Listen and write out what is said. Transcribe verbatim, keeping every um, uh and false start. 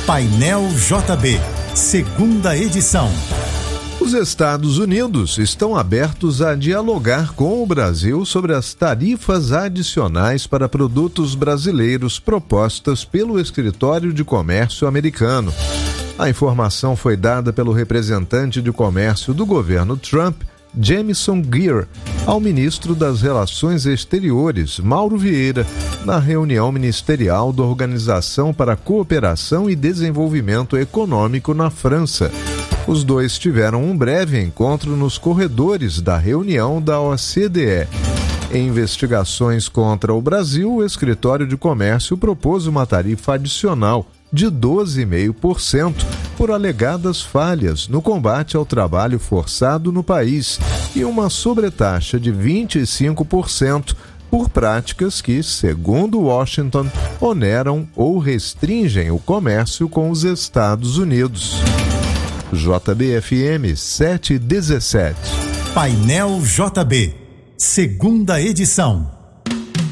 Painel J B, segunda edição. Os Estados Unidos estão abertos a dialogar com o Brasil sobre as tarifas adicionais para produtos brasileiros propostas pelo Escritório de Comércio americano. A informação foi dada pelo representante de comércio do governo Trump, Jamieson Greer, ao ministro das Relações Exteriores, Mauro Vieira, na reunião ministerial da Organização para a Cooperação e Desenvolvimento Econômico na França. Os dois tiveram um breve encontro nos corredores da reunião da O C D E. Em investigações contra o Brasil, o Escritório de Comércio propôs uma tarifa adicional de doze vírgula cinco por cento por alegadas falhas no combate ao trabalho forçado no país e uma sobretaxa de vinte e cinco por cento por práticas que, segundo Washington, oneram ou restringem o comércio com os Estados Unidos. J B F M sete dezessete. Painel J B, segunda edição.